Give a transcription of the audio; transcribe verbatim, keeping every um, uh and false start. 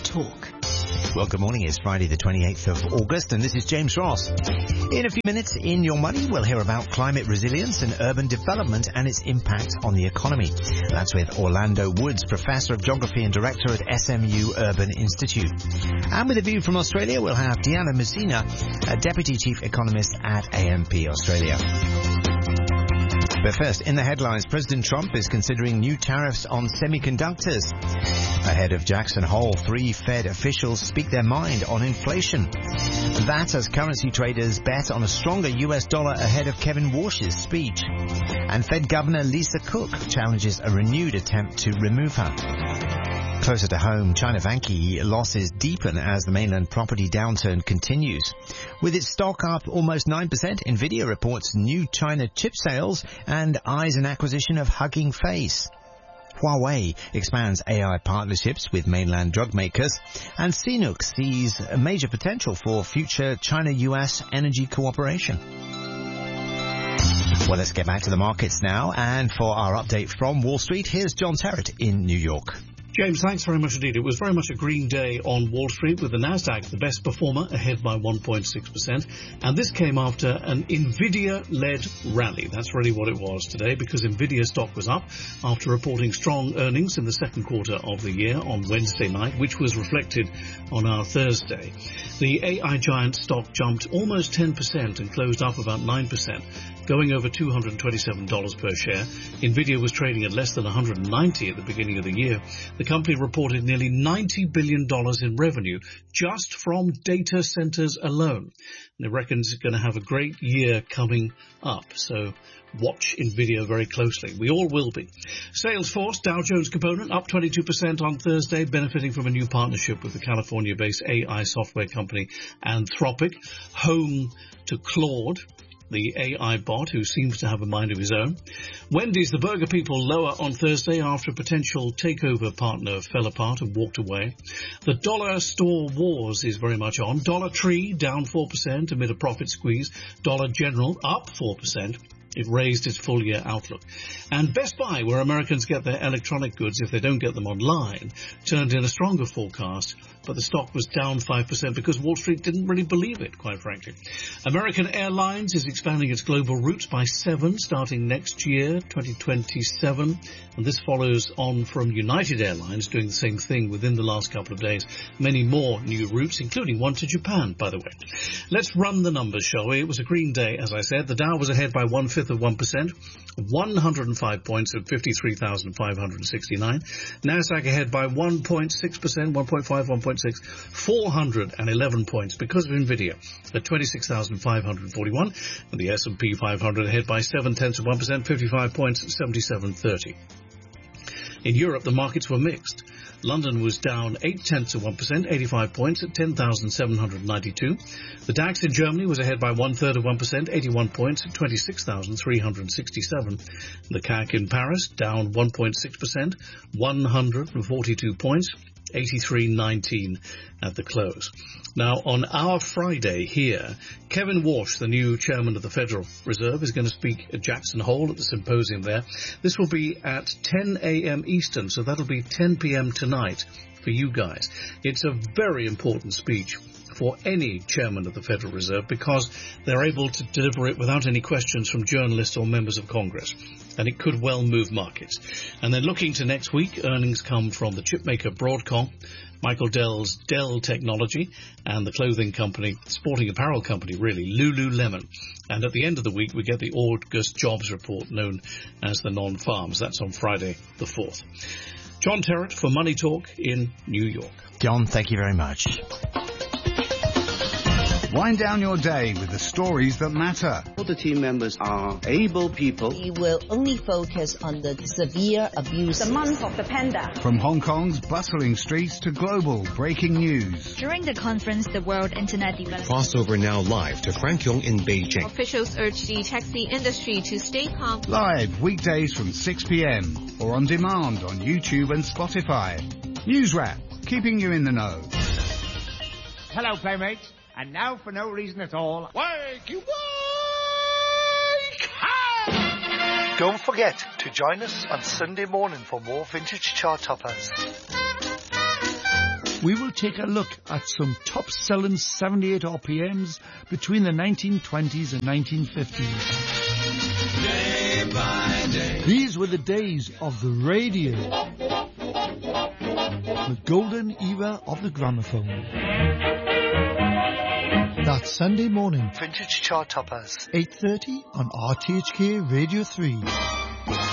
Talk. Well, good morning. It's Friday the twenty-eighth of August, and this is James Ross. In a few minutes, in Your Money, we'll hear about climate resilience and urban development and its impact on the economy. That's with Orlando Woods, Professor of Geography and Director at S M U Urban Institute. And with a view from Australia, we'll have Deanna Messina, a Deputy Chief Economist at A M P Australia. But first, in the headlines, President Trump is considering new tariffs on semiconductors. Ahead of Jackson Hole, three Fed officials speak their mind on inflation. That as currency traders bet on a stronger U S dollar ahead of Kevin Warsh's speech. And Fed Governor Lisa Cook challenges a renewed attempt to remove her. Closer to home, China Vanke losses deepen as the mainland property downturn continues. With its stock up almost nine percent, Nvidia reports new China chip sales and eyes an acquisition of Hugging Face. Huawei expands A I partnerships with mainland drug makers, and C N O O C sees a major potential for future China-U S energy cooperation. Well, let's get back to the markets now, and for our update from Wall Street, here's John Terrett in New York. James, thanks very much indeed. It was very much a green day on Wall Street, with the Nasdaq the best performer, ahead by one point six percent. And this came after an Nvidia-led rally. That's really what it was today, because Nvidia stock was up after reporting strong earnings in the second quarter of the year on Wednesday night, which was reflected on our Thursday. The A I giant stock jumped almost ten percent and closed up about nine percent, going over two hundred twenty-seven dollars per share. Nvidia was trading at less than one hundred ninety at the beginning of the year. The company reported nearly ninety billion dollars in revenue just from data centers alone. And it reckons it's going to have a great year coming up. So watch Nvidia very closely. We all will be. Salesforce, Dow Jones Component, up twenty-two percent on Thursday, benefiting from a new partnership with the California-based A I software company Anthropic, home to Claude, the A I bot who seems to have a mind of his own. Wendy's, the burger people, lower on Thursday after a potential takeover partner fell apart and walked away. The dollar store wars is very much on. Dollar Tree down four percent amid a profit squeeze. Dollar General up four percent. It raised its full-year outlook. And Best Buy, where Americans get their electronic goods if they don't get them online, turned in a stronger forecast, but the stock was down five percent because Wall Street didn't really believe it, quite frankly. American Airlines is expanding its global routes by seven starting next year, twenty twenty-seven, and this follows on from United Airlines doing the same thing within the last couple of days. Many more new routes, including one to Japan, by the way. Let's run the numbers, shall we? It was a green day, as I said. The Dow was ahead by one-fifth of one percent, one hundred five points at fifty-three thousand five hundred sixty-nine. Nasdaq ahead by one point six percent, one point five, one point six, four hundred eleven points because of Nvidia at twenty-six thousand five hundred forty-one. And the S and P five hundred ahead by seven tenths of one percent, fifty-five points at seventy-seven thirty. In Europe, the markets were mixed. London was down eight tenths of one percent, eighty-five points at ten thousand seven hundred ninety-two. The DAX in Germany was ahead by one third of one percent, eighty-one points at twenty-six thousand three hundred sixty-seven. The C A C in Paris down one point six percent, one hundred forty-two points, eighty-three nineteen at the close. Now, on our Friday here, Kevin Warsh, the new chairman of the Federal Reserve, is going to speak at Jackson Hole at the symposium there. This will be at ten a.m. Eastern, so that'll be ten p.m. tonight for you guys. It's a very important speech for any chairman of the Federal Reserve because they're able to deliver it without any questions from journalists or members of Congress. And it could well move markets. And then looking to next week, earnings come from the chipmaker Broadcom, Michael Dell's Dell Technology, and the clothing company, sporting apparel company really, Lululemon. And at the end of the week, we get the August jobs report known as the non-farms. That's on Friday the fourth. John Terrett for Money Talk in New York. John, thank you very much. Wind down your day with the stories that matter. All the team members are able people. We will only focus on the severe abuse. The month of the panda. From Hong Kong's bustling streets to global breaking news. During the conference, the World Internet Development Crossover now live to Frank Yong in Beijing. Officials urge the taxi industry to stay calm. Live weekdays from six p.m. or on demand on YouTube and Spotify. News Wrap, keeping you in the know. Hello, playmates. And now, for no reason at all, wakey wake! Don't forget to join us on Sunday morning for more vintage chart toppers. we will take a look at some top-selling seventy-eight R P Ms between the nineteen twenties and nineteen fifties. Day by day. These were the days of the radio. The golden era of the gramophone. That's Sunday morning. Vintage Chart Toppers. eight thirty on R T H K Radio three.